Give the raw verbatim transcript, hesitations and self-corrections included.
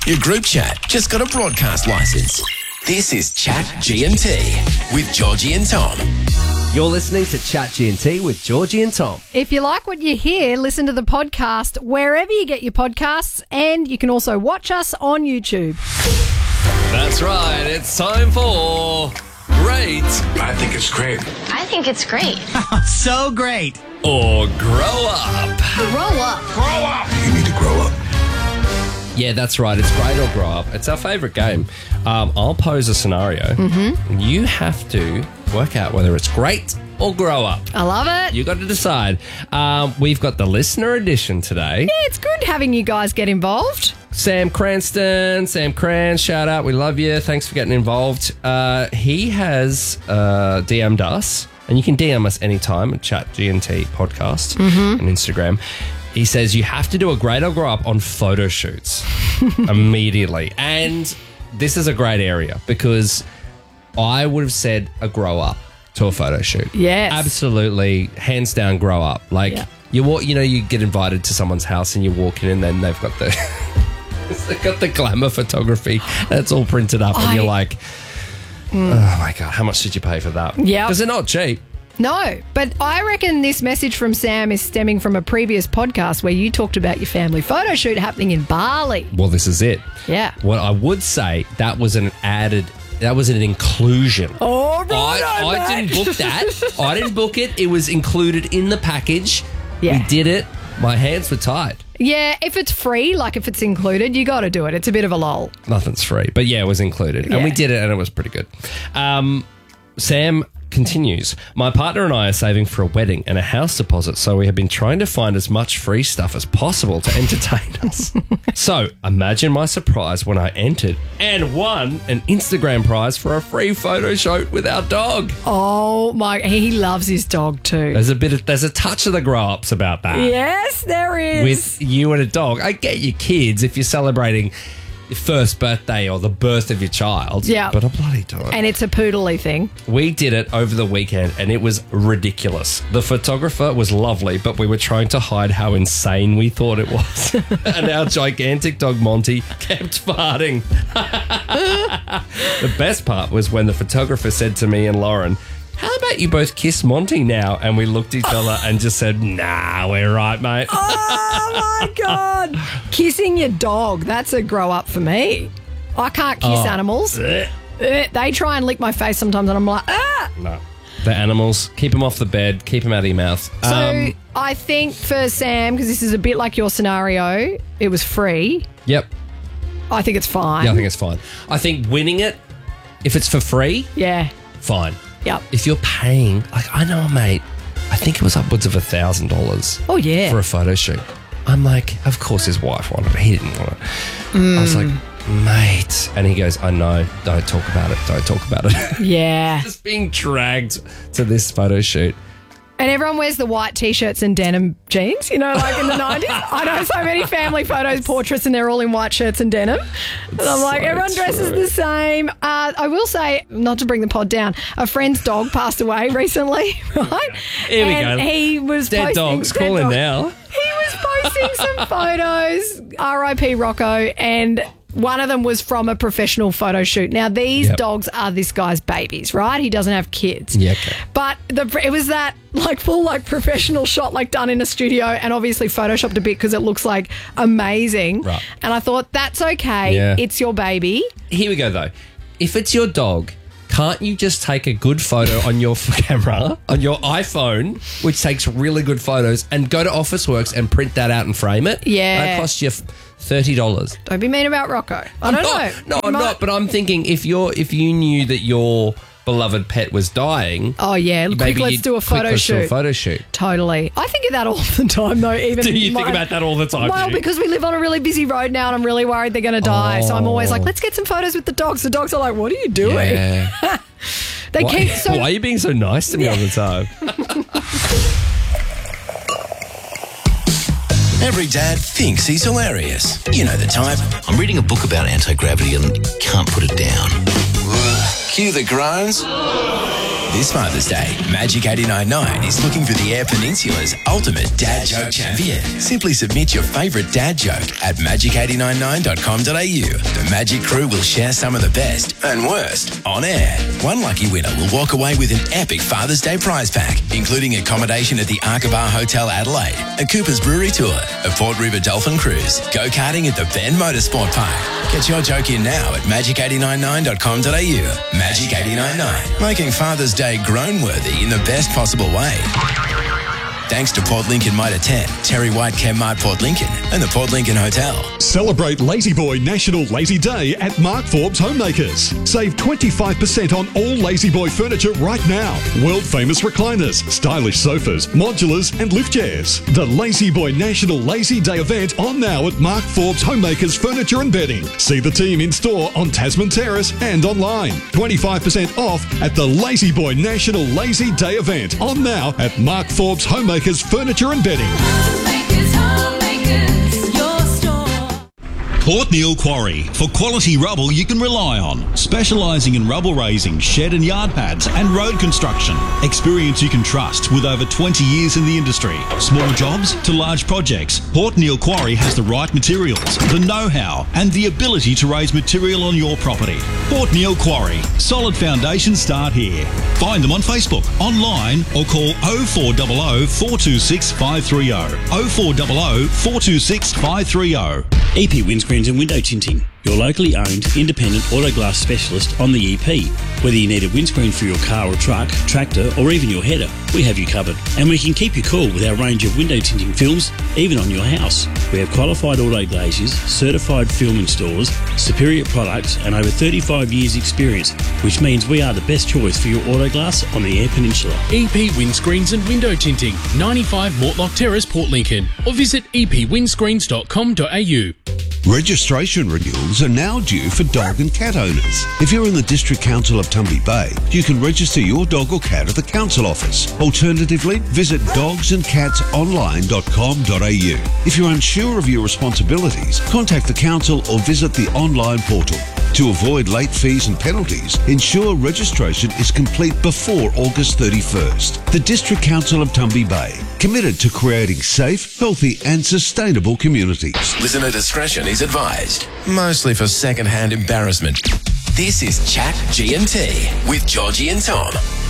Your group chat just got a broadcast license. This is Chat G and T with Georgie and Tom. You're listening to Chat G and T with Georgie and Tom. If you like what you hear, listen to the podcast wherever you get your podcasts, and you can also watch us on YouTube. That's right. It's time for Great I think it's great. I think it's great. So great. or Grow Up. Grow up. Grow up. You need to grow up. Yeah, that's right. It's Great or Grow Up. It's our favourite game. Um, I'll pose a scenario. Mm-hmm. You have to work out whether it's great or grow up. I love it. You got to decide. Um, we've got the listener edition today. Yeah, it's good having you guys get involved. Sam Cranston, Sam Cran, shout out. We love you. Thanks for getting involved. Uh, he has uh, D M'd us, and you can D M us anytime at Chat G and T Podcast Mm-hmm. on Instagram. He says you have to do a great or grow up on photo shoots immediately. And this is a great area because I would have said a grow up to a photo shoot. Yes. Absolutely, hands down, grow up. Like, Yeah. you walk, you know, you get invited to someone's house and you walk in and then they've got the they've got the glamour photography that's all printed up, and I- you're like, oh my God, how much did you pay for that? Yep. Because they're not cheap. No, but I reckon this message from Sam is stemming from a previous podcast where you talked about your family photo shoot happening in Bali. Well, this is it. Yeah. What I would say, that was an added, that was an inclusion. Oh, right. I, I didn't book that. I didn't book it. It was included in the package. Yeah. We did it. My hands were tied. Yeah, if it's free, like if it's included, you got to do it. It's a bit of a lull. Nothing's free. But yeah, it was included. And we Yeah. did it and it was pretty good. Um, Sam continues. My partner and I are saving for a wedding and a house deposit, so we have been trying to find as much free stuff as possible to entertain us. So imagine my surprise when I entered and won an Instagram prize for a free photo shoot with our dog. Oh, my, he loves his dog too. There's a bit of, there's a touch of the grow-ups about that. Yes, there is. With you and a dog. I get your kids if you're celebrating your first birthday or the birth of your child. Yeah. But a bloody dog. And it's a poodly thing. We did it over the weekend and it was ridiculous. The photographer was lovely, but we were trying to hide how insane we thought it was. And our gigantic dog Monty kept farting. The best part was when the photographer said to me and Lauren, how about you both kiss Monty now? And we looked at each other and just said, nah, we're right, mate. Oh, my God. Kissing your dog, that's a grow up for me. I can't kiss Oh. animals. Uh, They try and lick my face sometimes and I'm like, ah. No. The animals, keep them off the bed, keep them out of your mouth. So Um, I think for Sam, because this is a bit like your scenario, it was free. yep. I think it's fine. Yeah, I think it's fine. I think winning it, if it's for free, Yeah. fine. Yep. If you're paying, like I know a mate, I think it was upwards of a thousand dollars Oh, yeah. for a photo shoot. I'm like, of course his wife wanted it. He didn't want it. I was like, mate. And he goes, I know. Don't talk about it. Don't talk about it. Yeah. Just being dragged to this photo shoot. And everyone wears the white T-shirts and denim jeans, you know, like in the nineties. I know so many family photos, portraits, and they're all in white shirts and denim. And I'm like, so everyone dresses true. the same. Uh, I will say, not to bring the pod down, a friend's dog passed away recently, right? Here we and go. he was Dead posting... dogs, dead call in dog- now. He was posting some photos, R I P Rocco, and one of them was from a professional photo shoot. Now, these Yep. dogs are this guy's babies, right? He doesn't have kids. Yeah, okay. But the, it was that like full like professional shot like done in a studio and obviously photoshopped a bit because it looks like amazing. Right. And I thought, that's okay. Yeah. It's your baby. Here we go, though. If it's your dog, can't you just take a good photo on your camera, on your iPhone, which takes really good photos, and go to Officeworks and print that out and frame it? Yeah. That costs you thirty dollars. Don't be mean about Rocco. I don't know. No, You I'm might- not. But I'm thinking if you're if you knew that your beloved pet was dying, Oh, yeah. Quick, maybe let's you'd do a quick, photo let's do a shoot. photo shoot. Totally. I think of that all the time, though. Even Do you think my- about that all the time? Well, do you? because we live on a really busy road now and I'm really worried they're going to die. So I'm always like, Oh. let's get some photos with the dogs. The dogs are like, what are you doing? Yeah. They why, keep so... why are you being so nice to me all the time? Every dad thinks he's hilarious. You know the type. I'm reading a book about anti-gravity and can't put it down. Cue the groans. This Father's Day, Magic eighty-nine point nine is looking for the Eyre Peninsula's ultimate dad joke champion. Simply submit your favourite dad joke at magic eight nine nine dot com dot a u. The Magic crew will share some of the best and worst on air. One lucky winner will walk away with an epic Father's Day prize pack, including accommodation at the Arkabar Hotel Adelaide, a Cooper's Brewery tour, a Port River Dolphin cruise, go-karting at the Bend Motorsport Park. Get your joke in now at magic eight nine nine dot com dot a u. Magic eight nine nine, making Father's Day grown-worthy in the best possible way. Thanks to Port Lincoln Motor ten, Terry White Chemmart Port Lincoln, and the Port Lincoln Hotel. Celebrate Lazy Boy National Lazy Day at Mark Forbes Homemakers. Save twenty-five percent on all Lazy Boy furniture right now. World famous recliners, stylish sofas, modulars and lift chairs. The Lazy Boy National Lazy Day event on now at Mark Forbes Homemakers Furniture and Bedding. See the team in store on Tasman Terrace and online. twenty-five percent off at the Lazy Boy National Lazy Day event on now at Mark Forbes Homemakers Furniture and Bedding. Homemakers, Homemakers, your store. Port Neal Quarry, for quality rubble you can rely on. Specialising in rubble raising, shed and yard pads and road construction. Experience you can trust with over twenty years in the industry. Small jobs to large projects, Port Neal Quarry has the right materials, the know-how and the ability to raise material on your property. Port Neal Quarry, solid foundations start here. Find them on Facebook, online or call oh four hundred, four two six, five three oh, oh four hundred, four two six, five three oh. E P Windscreens and Window Tinting, your locally owned independent auto glass specialist on the E P. Whether you need a windscreen for your car or truck, tractor or even your header, we have you covered. And we can keep you cool with our range of window tinting films, even on your house. We have qualified auto glaziers, certified film installers, superior products and over thirty-five years experience, which means we are the best choice for your auto glass on the Eyre Peninsula. E P Windscreens and Window Tinting, ninety-five Mortlock Terrace, Port Lincoln, or visit e p windscreens dot com dot a u. Registration renewals are now due for dog and cat owners. If you're in the District Council of Tumby Bay, you can register your dog or cat at the council office. Alternatively, visit dogs and cats online dot com dot a u. If you're unsure of your responsibilities, contact the council or visit the online portal. To avoid late fees and penalties, ensure registration is complete before August thirty-first. The District Council of Tumby Bay, committed to creating safe, healthy and sustainable communities. Listener discretion is advised, mostly for second-hand embarrassment. This is Chat G M T with Georgie and Tom.